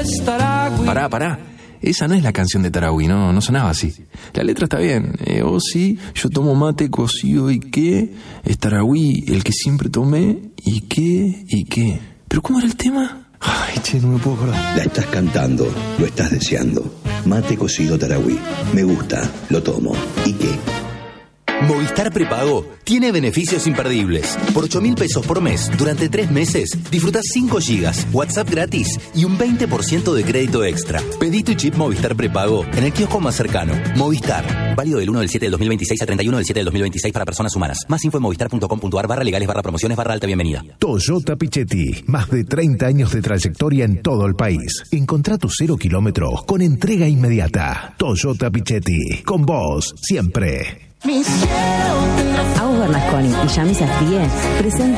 Pará. Esa no es la canción de Tarahui, no sonaba así. La letra está bien. Oh sí, yo tomo mate cocido y qué. Es Tarahui el que siempre tomé y qué. ¿Pero cómo era el tema? Ay, che, no me puedo acordar. La estás cantando, lo estás deseando. Mate cocido Tarahui. Me gusta, lo tomo. ¿Y qué? Movistar Prepago tiene beneficios imperdibles. Por 8.000 pesos por mes, durante 3 meses, disfrutás 5 gigas, WhatsApp gratis y un 20% de crédito extra. Pedí tu chip Movistar Prepago en el kiosco más cercano. Movistar. Válido del 1 del 7 del 2026 al 31 del 7 del 2026 para personas humanas. Más info en movistar.com.ar/legales/promociones/alta bienvenida. Toyota Pichetti. Más de 30 años de trayectoria en todo el país. Encontrá tu 0 kilómetros con entrega inmediata. Toyota Pichetti. Con vos, siempre. Agus Bernasconi y Yami Safdie presentan